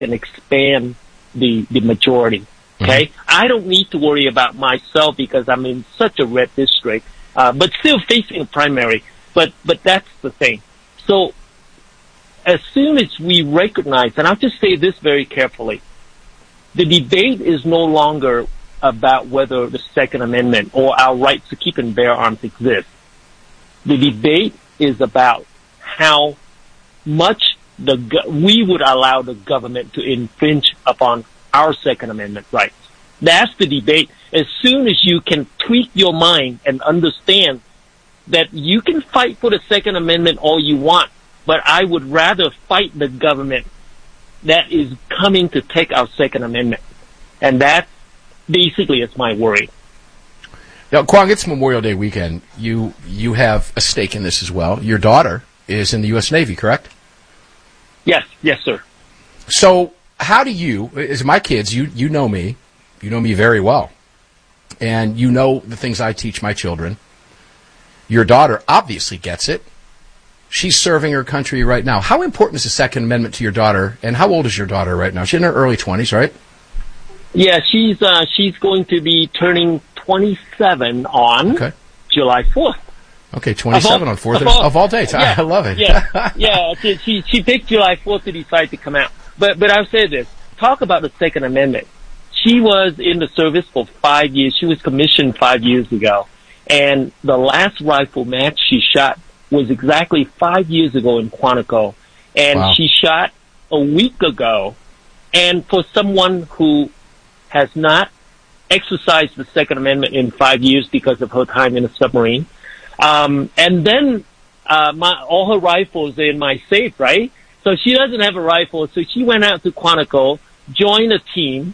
and expand the majority. Okay, I don't need to worry about myself because I'm in such a red district, but still facing a primary. But that's the thing. So as soon as we recognize, and I'll just say this very carefully, the debate is no longer about whether the Second Amendment or our rights to keep and bear arms exist. The debate is about how much we would allow the government to infringe upon our Second Amendment rights. That's the debate. As soon as you can tweak your mind and understand that you can fight for the Second Amendment all you want, but I would rather fight the government that is coming to take our Second Amendment. And that basically is my worry. Now, Quang, it's Memorial Day weekend. You have a stake in this as well. Your daughter is in the U.S. Navy, correct? Yes, sir. So how do you, as my kids, you know me very well, and you know the things I teach my children. Your daughter obviously gets it. She's serving her country right now. How important is the Second Amendment to your daughter, and how old is your daughter right now? She's in her early 20s, right? Yeah, she's going to be turning 27 on July 4th. Okay, 27 on 4th of all dates. Yeah, I love it. Yeah. She picked July 4th to decide to come out. But I'll say this. Talk about the Second Amendment. She was in the service for 5 years. She was commissioned 5 years ago. And the last rifle match she shot was exactly 5 years ago in Quantico. And she shot a week ago. And for someone who has not exercised the Second Amendment in 5 years because of her time in a submarine, and then all her rifles are in my safe, right? So she doesn't have a rifle. So she went out to Quantico, joined a team,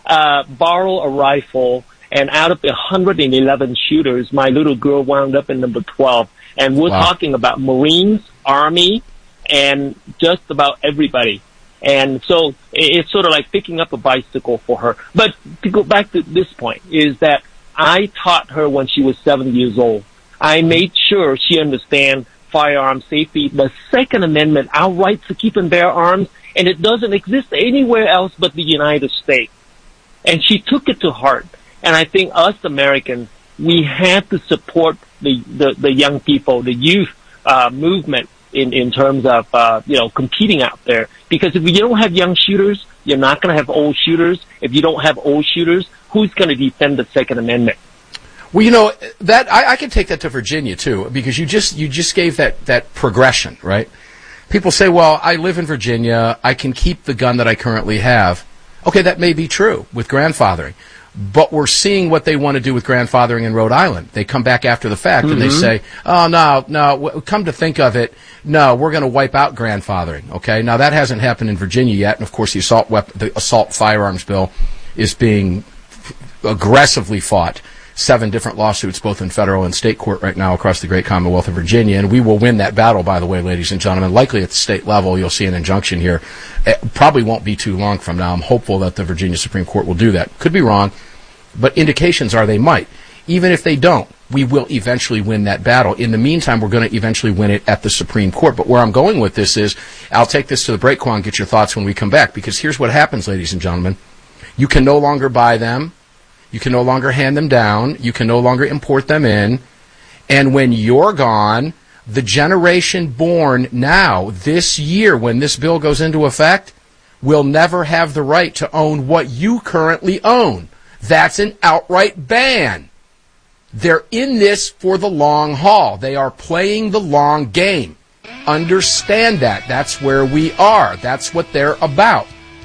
borrow a rifle, and out of the 111 shooters, my little girl wound up in number 12. And we're talking about Marines, Army, and just about everybody. And so it's sort of like picking up a bicycle for her. But to go back to this point is that I taught her when she was 7 years old. I made sure she understands firearm safety, the Second Amendment, our right to keep and bear arms, and it doesn't exist anywhere else but the United States. And she took it to heart. And I think us Americans, we have to support the young people, the youth movement in terms of competing out there. Because if you don't have young shooters, you're not going to have old shooters. If you don't have old shooters, who's going to defend the Second Amendment? Well, that I can take that to Virginia too, because you just gave that progression, right? People say, well, I live in Virginia, I can keep the gun that I currently have. Okay, that may be true with grandfathering. But we're seeing what they want to do with grandfathering in Rhode Island. They come back after the fact and they say, oh, no, come to think of it, no, we're going to wipe out grandfathering. Okay, now that hasn't happened in Virginia yet. And, of course, the assault firearms bill is being aggressively fought. 7 different lawsuits, both in federal and state court right now across the great Commonwealth of Virginia. And we will win that battle, by the way, ladies and gentlemen. Likely at the state level, you'll see an injunction here. It probably won't be too long from now. I'm hopeful that the Virginia Supreme Court will do that. Could be wrong, but indications are they might. Even if they don't, we will eventually win that battle. In the meantime, we're going to eventually win it at the Supreme Court. But where I'm going with this is, I'll take this to the break, Quang, get your thoughts when we come back. Because here's what happens, ladies and gentlemen. You can no longer buy them. You can no longer hand them down. You can no longer import them in. And when you're gone, the generation born now, this year, when this bill goes into effect, will never have the right to own what you currently own. That's an outright ban. They're in this for the long haul. They are playing the long game. Understand that. That's where we are. That's what they're about.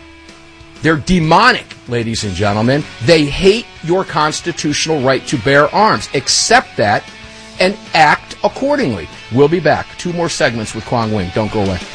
They're demonic, ladies and gentlemen. They hate your constitutional right to bear arms. Accept that and act accordingly. We'll be back. 2 more segments with Quang Nguyen. Don't go away.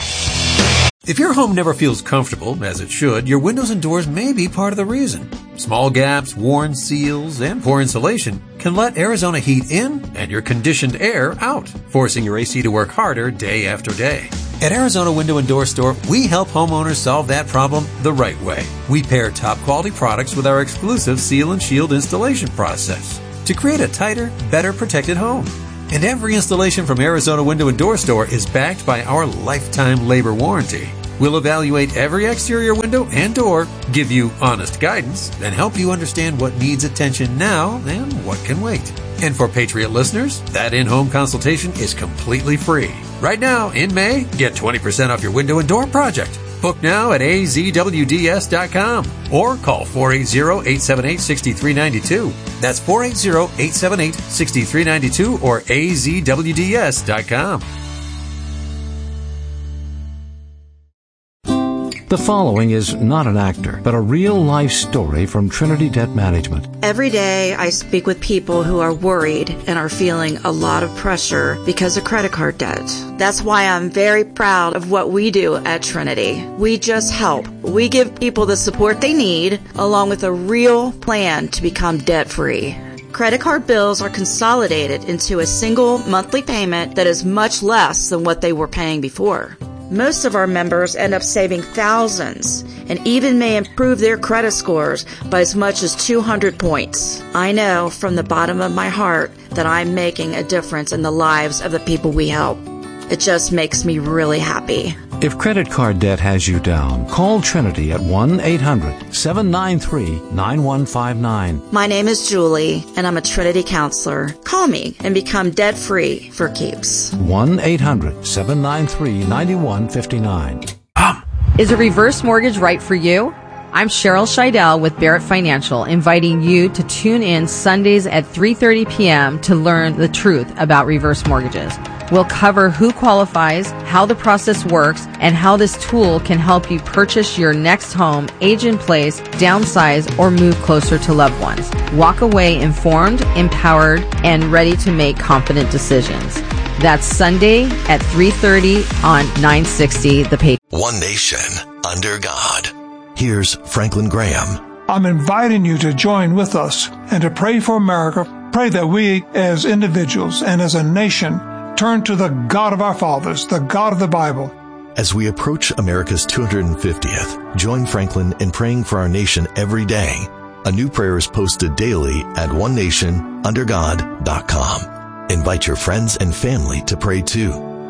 If your home never feels comfortable, as it should, your windows and doors may be part of the reason. Small gaps, worn seals, and poor insulation can let Arizona heat in and your conditioned air out, forcing your AC to work harder day after day. At Arizona Window and Door Store, we help homeowners solve that problem the right way. We pair top quality products with our exclusive Seal and Shield installation process to create a tighter, better protected home. And every installation from Arizona Window and Door Store is backed by our lifetime labor warranty. We'll evaluate every exterior window and door, give you honest guidance, and help you understand what needs attention now and what can wait. And for Patriot listeners, that in-home consultation is completely free. Right now, in May, get 20% off your window and door project. Book now at azwds.com or call 480-878-6392. That's 480-878-6392 or azwds.com. The following is not an actor, but a real-life story from Trinity Debt Management. Every day I speak with people who are worried and are feeling a lot of pressure because of credit card debt. That's why I'm very proud of what we do at Trinity. We just help. We give people the support they need, along with a real plan to become debt-free. Credit card bills are consolidated into a single monthly payment that is much less than what they were paying before. Most of our members end up saving thousands and even may improve their credit scores by as much as 200 points. I know from the bottom of my heart that I'm making a difference in the lives of the people we help. It just makes me really happy. If credit card debt has you down, call Trinity at 1-800-793-9159. My name is Julie, and I'm a Trinity counselor. Call me and become debt-free for keeps. 1-800-793-9159. Is a reverse mortgage right for you? I'm Cheryl Scheidel with Barrett Financial, inviting you to tune in Sundays at 3:30 p.m. to learn the truth about reverse mortgages. We'll cover who qualifies, how the process works, and how this tool can help you purchase your next home, age in place, downsize, or move closer to loved ones. Walk away informed, empowered, and ready to make confident decisions. That's Sunday at 3:30 on 960 The Patriot. One nation under God. Here's Franklin Graham. I'm inviting you to join with us and to pray for America. Pray that we as individuals and as a nation turn to the God of our fathers, the God of the Bible. As we approach America's 250th, join Franklin in praying for our nation every day. A new prayer is posted daily at onenationundergod.com. Invite your friends and family to pray too.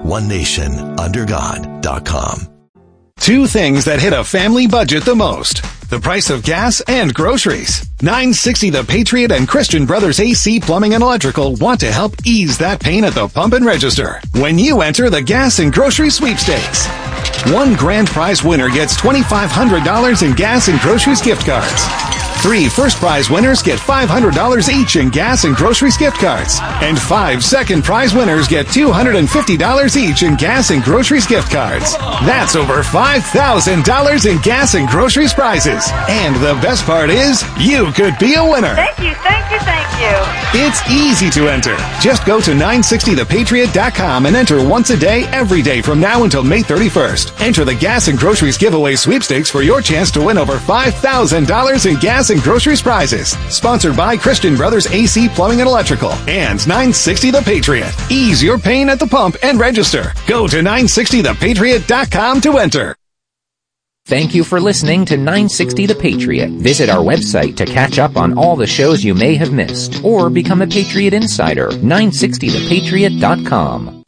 onenationundergod.com. Two things that hit a family budget the most: the price of gas and groceries. 960 The Patriot and Christian Brothers AC Plumbing and Electrical want to help ease that pain at the pump and register when you enter the gas and grocery sweepstakes. One grand prize winner gets $2,500 in gas and groceries gift cards. 3 first prize winners get $500 each in gas and groceries gift cards. And 5 second prize winners get $250 each in gas and groceries gift cards. That's over $5,000 in gas and groceries prizes. And the best part is, you could be a winner. Thank you, thank you, thank you. It's easy to enter. Just go to 960thepatriot.com and enter once a day, every day from now until May 31st. Enter the gas and groceries giveaway sweepstakes for your chance to win over $5,000 in gas and groceries prizes. Sponsored by Christian Brothers AC Plumbing and Electrical and 960 The Patriot. Ease your pain at the pump and register. Go to 960thepatriot.com to enter. Thank you for listening to 960 The Patriot. Visit our website to catch up on all the shows you may have missed or become a Patriot Insider. 960thepatriot.com.